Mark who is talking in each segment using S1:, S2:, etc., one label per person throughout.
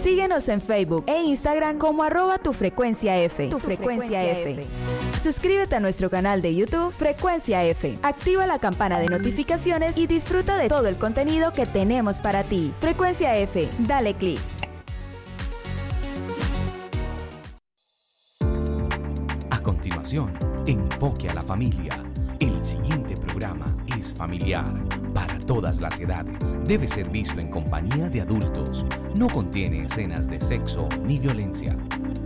S1: Síguenos en Facebook e Instagram como @tufrecuenciaF. Tu Frecuencia F. Suscríbete a nuestro canal de YouTube Frecuencia F. Activa la campana de notificaciones y disfruta de todo el contenido que tenemos para ti. Frecuencia F. Dale clic.
S2: A continuación, Enfoque a la Familia. El siguiente programa es familiar para todas las edades. Debe ser visto en compañía de adultos. No contiene escenas de sexo ni violencia.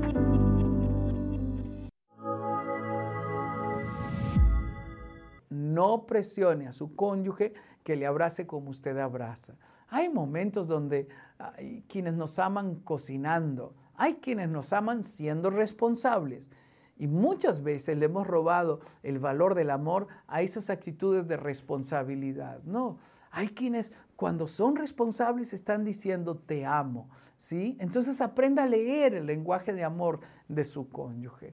S3: No presione a su cónyuge que le abrace como usted abraza. Hay momentos donde hay quienes nos aman cocinando, hay quienes nos aman siendo responsables. Y muchas veces le hemos robado el valor del amor a esas actitudes de responsabilidad. No, hay quienes cuando son responsables están diciendo te amo, ¿sí? Entonces aprenda a leer el lenguaje de amor de su cónyuge.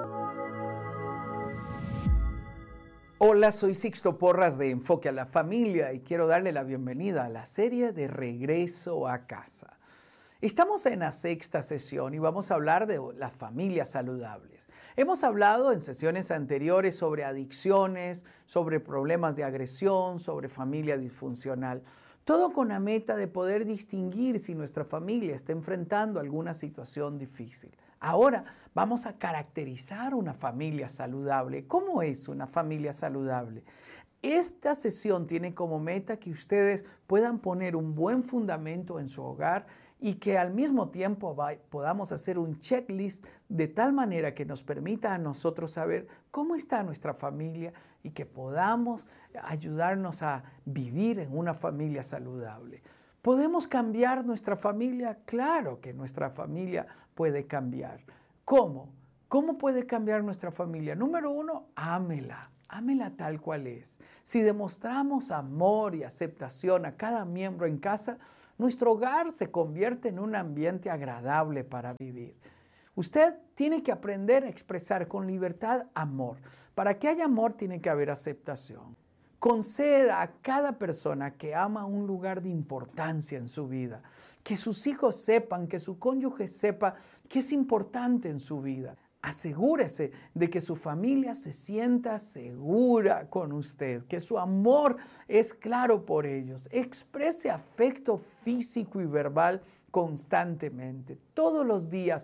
S3: Hola, soy Sixto Porras de Enfoque a la Familia y quiero darle la bienvenida a la serie de Regreso a Casa. Estamos en la 6ª sesión y vamos a hablar de las familias saludables. Hemos hablado en sesiones anteriores sobre adicciones, sobre problemas de agresión, sobre familia disfuncional. Todo con la meta de poder distinguir si nuestra familia está enfrentando alguna situación difícil. Ahora vamos a caracterizar una familia saludable. ¿Cómo es una familia saludable? Esta sesión tiene como meta que ustedes puedan poner un buen fundamento en su hogar y que al mismo tiempo podamos hacer un checklist de tal manera que nos permita a nosotros saber cómo está nuestra familia y que podamos ayudarnos a vivir en una familia saludable. ¿Podemos cambiar nuestra familia? Claro que nuestra familia puede cambiar. ¿Cómo? ¿Cómo puede cambiar nuestra familia? Número 1, ámela. Ámela tal cual es. Si demostramos amor y aceptación a cada miembro en casa, nuestro hogar se convierte en un ambiente agradable para vivir. Usted tiene que aprender a expresar con libertad amor. Para que haya amor tiene que haber aceptación. Conceda a cada persona que ama un lugar de importancia en su vida. Que sus hijos sepan, que su cónyuge sepa que es importante en su vida. Asegúrese de que su familia se sienta segura con usted, que su amor es claro por ellos. Exprese afecto físico y verbal constantemente. Todos los días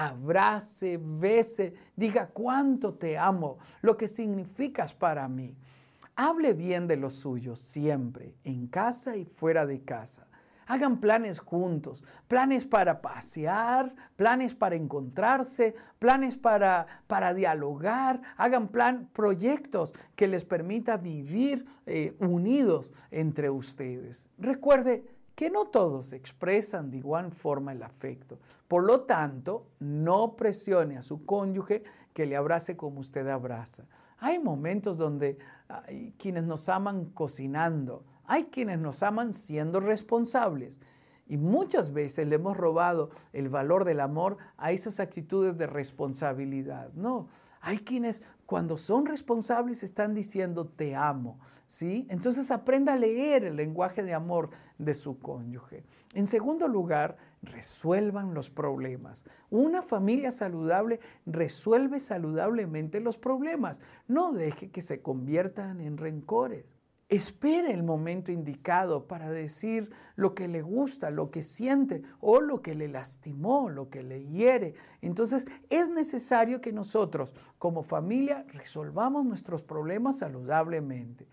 S3: abrace, bese, diga cuánto te amo, lo que significas para mí. Hable bien de los suyos siempre, en casa y fuera de casa. Hagan planes juntos, planes para pasear, planes para encontrarse, planes para dialogar. Hagan proyectos que les permita vivir unidos entre ustedes. Recuerde que no todos expresan de igual forma el afecto. Por lo tanto, no presione a su cónyuge que le abrace como usted abraza. Hay momentos donde hay quienes nos aman cocinando, hay quienes nos aman siendo responsables. Y muchas veces le hemos robado el valor del amor a esas actitudes de responsabilidad. No, hay quienes cuando son responsables están diciendo te amo, ¿sí? Entonces aprenda a leer el lenguaje de amor de su cónyuge. En segundo lugar, resuelvan los problemas. Una familia saludable resuelve saludablemente los problemas. No deje que se conviertan en rencores. Espere el momento indicado para decir lo que le gusta, lo que siente o lo que le lastimó, lo que le hiere. Entonces es necesario que nosotros como familia resolvamos nuestros problemas saludablemente.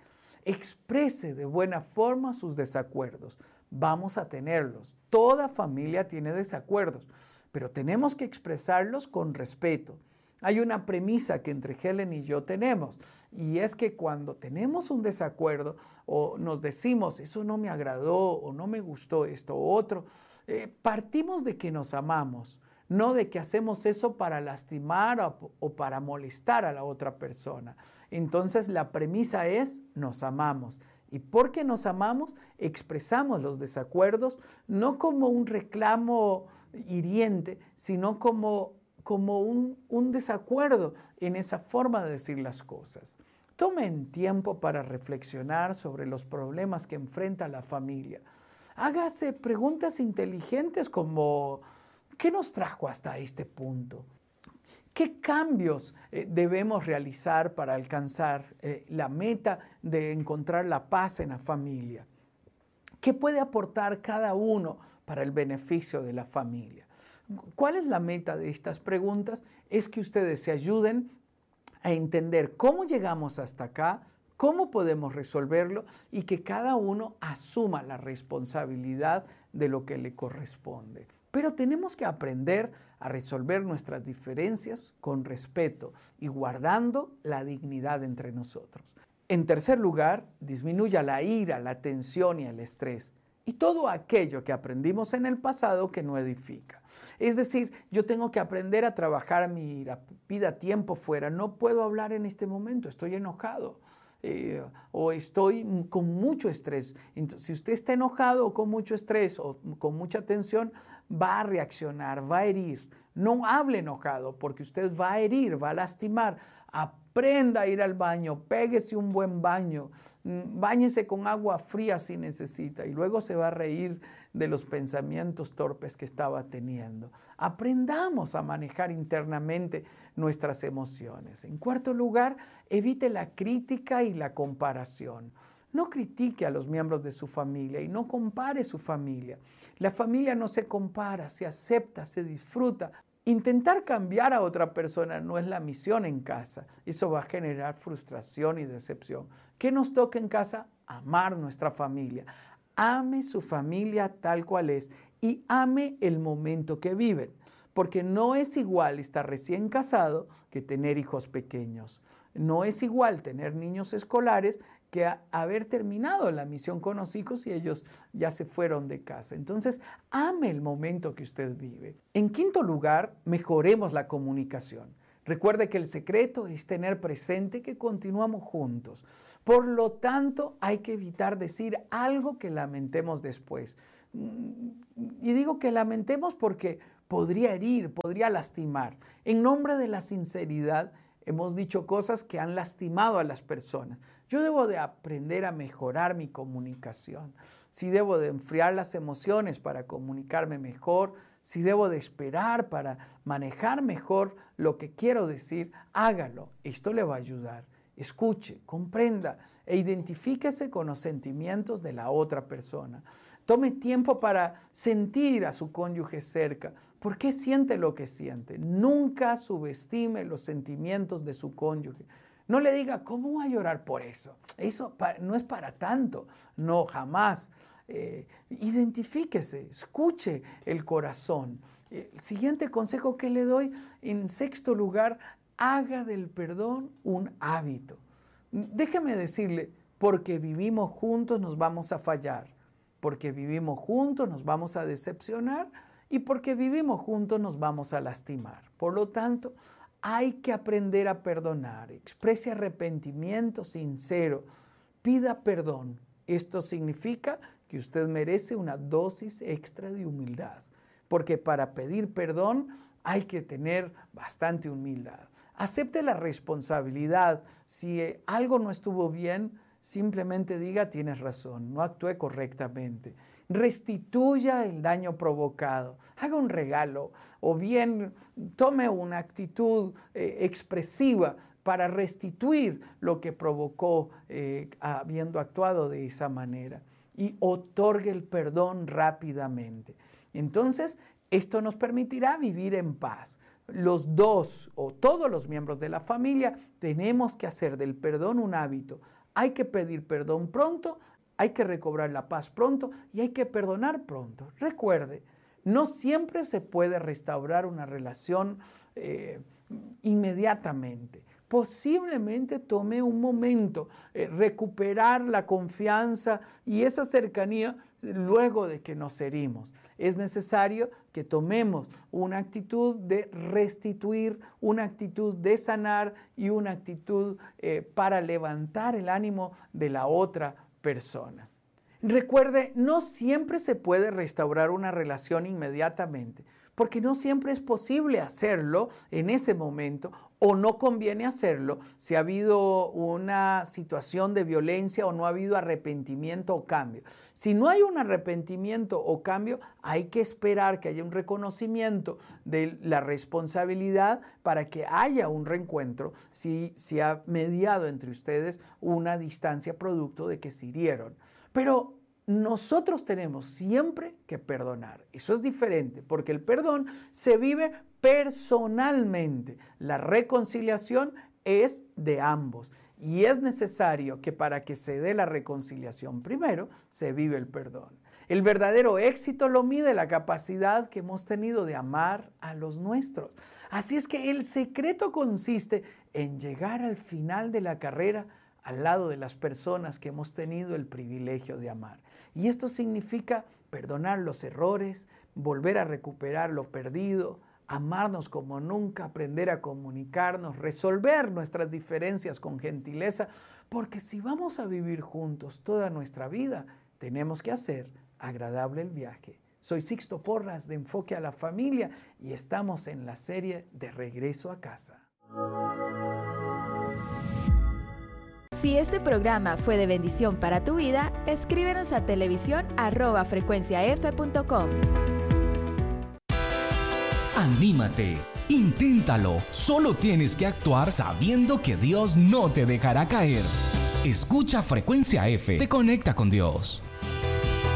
S3: Exprese de buena forma sus desacuerdos. Vamos a tenerlos. Toda familia tiene desacuerdos, pero tenemos que expresarlos con respeto. Hay una premisa que entre Helen y yo tenemos, y es que cuando tenemos un desacuerdo o nos decimos, eso no me agradó o no me gustó esto o otro, partimos de que nos amamos, no de que hacemos eso para lastimar o para molestar a la otra persona. Entonces la premisa es, nos amamos. Y porque nos amamos, expresamos los desacuerdos, no como un reclamo hiriente, sino como un desacuerdo en esa forma de decir las cosas. Tomen tiempo para reflexionar sobre los problemas que enfrenta la familia. Hágase preguntas inteligentes como, ¿qué nos trajo hasta este punto? ¿Qué cambios debemos realizar para alcanzar la meta de encontrar la paz en la familia? ¿Qué puede aportar cada uno para el beneficio de la familia? ¿Cuál es la meta de estas preguntas? Es que ustedes se ayuden a entender cómo llegamos hasta acá, cómo podemos resolverlo y que cada uno asuma la responsabilidad de lo que le corresponde. Pero tenemos que aprender a resolver nuestras diferencias con respeto y guardando la dignidad entre nosotros. En tercer lugar, disminuya la ira, la tensión y el estrés. Y todo aquello que aprendimos en el pasado que no edifica. Es decir, yo tengo que aprender a trabajar mi ira, pida tiempo fuera, no puedo hablar en este momento, estoy enojado. O estoy con mucho estrés. Entonces, si usted está enojado o con mucho estrés o con mucha tensión, va a reaccionar, va a herir. No hable enojado porque usted va a herir, va a lastimar. Aprenda a ir al baño, péguese un buen baño, báñese con agua fría si necesita y luego se va a reír de los pensamientos torpes que estaba teniendo. Aprendamos a manejar internamente nuestras emociones. En cuarto lugar, evite la crítica y la comparación. No critique a los miembros de su familia y no compare su familia. La familia no se compara, se acepta, se disfruta. Intentar cambiar a otra persona no es la misión en casa. Eso va a generar frustración y decepción. ¿Qué nos toca en casa? Amar nuestra familia. Ame su familia tal cual es y ame el momento que viven. Porque no es igual estar recién casado que tener hijos pequeños. No es igual tener niños escolares que haber terminado la misión con los hijos y ellos ya se fueron de casa. Entonces, ame el momento que usted vive. En quinto lugar, mejoremos la comunicación. Recuerde que el secreto es tener presente que continuamos juntos. Por lo tanto, hay que evitar decir algo que lamentemos después. Y digo que lamentemos porque podría herir, podría lastimar. En nombre de la sinceridad, hemos dicho cosas que han lastimado a las personas. Yo debo de aprender a mejorar mi comunicación. Si debo de enfriar las emociones para comunicarme mejor, si debo de esperar para manejar mejor lo que quiero decir, hágalo. Esto le va a ayudar. Escuche, comprenda e identifíquese con los sentimientos de la otra persona. Tome tiempo para sentir a su cónyuge cerca. ¿Por qué siente lo que siente? Nunca subestime los sentimientos de su cónyuge. No le diga, ¿cómo va a llorar por eso? Eso no es para tanto. No, jamás. Identifíquese, escuche el corazón. El siguiente consejo que le doy, en sexto lugar, haga del perdón un hábito. Déjeme decirle, porque vivimos juntos nos vamos a fallar. Porque vivimos juntos nos vamos a decepcionar y porque vivimos juntos nos vamos a lastimar. Por lo tanto, hay que aprender a perdonar. Exprese arrepentimiento sincero. Pida perdón. Esto significa que usted merece una dosis extra de humildad. Porque para pedir perdón hay que tener bastante humildad. Acepte la responsabilidad. Si algo no estuvo bien, simplemente diga, tienes razón, no actué correctamente. Restituya el daño provocado, haga un regalo o bien tome una actitud expresiva para restituir lo que provocó habiendo actuado de esa manera y otorgue el perdón rápidamente. Entonces, esto nos permitirá vivir en paz. Los dos o todos los miembros de la familia tenemos que hacer del perdón un hábito. Hay que pedir perdón pronto, hay que recobrar la paz pronto y hay que perdonar pronto. Recuerde, no siempre se puede restaurar una relación inmediatamente. Posiblemente tome un momento recuperar la confianza y esa cercanía luego de que nos herimos. Es necesario que tomemos una actitud de restituir, una actitud de sanar y una actitud para levantar el ánimo de la otra persona. Recuerde, no siempre se puede restaurar una relación inmediatamente, porque no siempre es posible hacerlo en ese momento o no conviene hacerlo si ha habido una situación de violencia o no ha habido arrepentimiento o cambio. Si no hay un arrepentimiento o cambio, hay que esperar que haya un reconocimiento de la responsabilidad para que haya un reencuentro si se ha mediado entre ustedes una distancia producto de que se hirieron. Pero nosotros tenemos siempre que perdonar. Eso es diferente, porque el perdón se vive personalmente. La reconciliación es de ambos. Y es necesario que para que se dé la reconciliación primero, se vive el perdón. El verdadero éxito lo mide la capacidad que hemos tenido de amar a los nuestros. Así es que el secreto consiste en llegar al final de la carrera al lado de las personas que hemos tenido el privilegio de amar. Y esto significa perdonar los errores, volver a recuperar lo perdido, amarnos como nunca, aprender a comunicarnos, resolver nuestras diferencias con gentileza, porque si vamos a vivir juntos toda nuestra vida, tenemos que hacer agradable el viaje. Soy Sixto Porras de Enfoque a la Familia y estamos en la serie de Regreso a Casa.
S1: Si este programa fue de bendición para tu vida, escríbenos a televisión@frecuenciaf.com.
S2: Anímate, inténtalo. Solo tienes que actuar sabiendo que Dios no te dejará caer. Escucha Frecuencia F, te conecta con Dios.